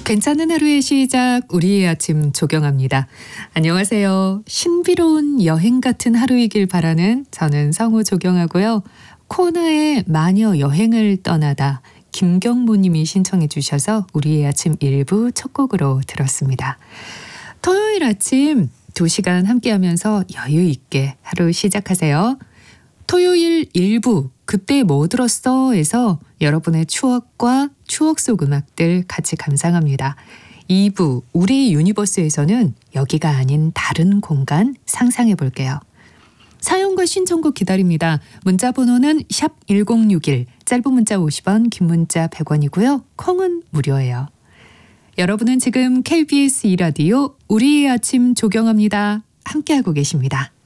괜찮은 하루의 시작, 우리의 아침 조경합니다. 안녕하세요. 신비로운 여행 같은 하루이길 바라는 저는 성우 조경하고요. 코너에 마녀 여행을 떠나다 김경모님이 신청해 주셔서 우리의 아침 1부 첫 곡으로 들었습니다. 토요일 아침 2시간 함께하면서 여유 있게 하루 시작하세요. 토요일 1부 그때 뭐 들었어? 에서 여러분의 추억과 추억 속 음악들 같이 감상합니다. 2부 우리 유니버스에서는 여기가 아닌 다른 공간 상상해 볼게요. 사연과 신청곡 기다립니다. 문자 번호는 샵 1061, 짧은 문자 50원, 긴 문자 100원이고요. 콩은 무료예요. 여러분은 지금 KBS 2라디오 우리의 아침 조경합니다. 함께하고 계십니다.